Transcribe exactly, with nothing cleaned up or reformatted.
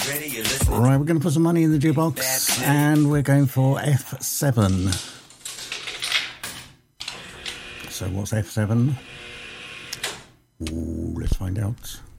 Right, we're going to put some money in the jukebox, and we're going for F seven. So what's F seven? Ooh, let's find out.